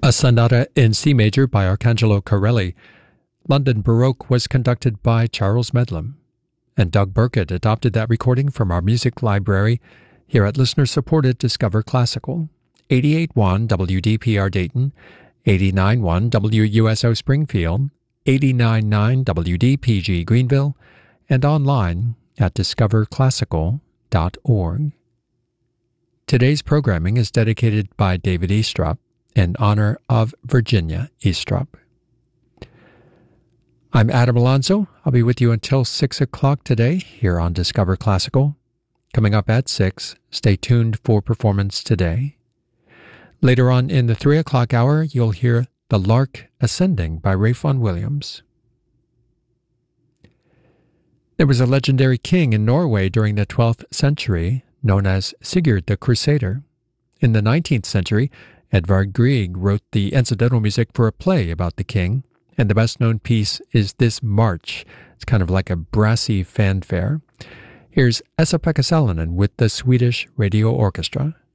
a sonata in C major by Arcangelo Corelli. London Baroque was conducted by Charles Medlem. And Doug Burkett adopted that recording from our music library here at listener-supported Discover Classical. 88.1 WDPR Dayton, 89.1 WUSO Springfield, 89.9 WDPG Greenville, and online at discoverclassical.org. Today's programming is dedicated by David Eastrup in honor of Virginia Eastrup. I'm Adam Alonso. I'll be with you until 6 o'clock today here on Discover Classical. Coming up at 6, stay tuned for Performance Today. Later on in the 3 o'clock hour, you'll hear The Lark Ascending by Ralph Vaughan Williams. There was a legendary king in Norway during the 12th century known as Sigurd the Crusader. In the 19th century, Edvard Grieg wrote the incidental music for a play about the king, and the best-known piece is this march. It's kind of like a brassy fanfare. Here's Esa-Pekka Salonen with the Swedish Radio Orchestra.